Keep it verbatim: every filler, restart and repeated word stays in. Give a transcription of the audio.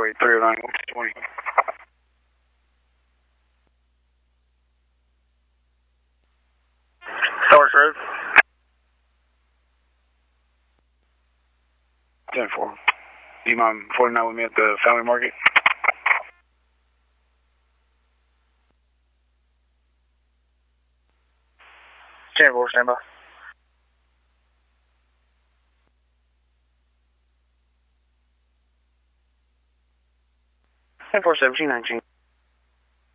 Highway three oh nine, twenty. Stars Road. ten four. Do you mind forty-nine with me at the Family Market? ten four, stand by. ten four, seventeen nineteen.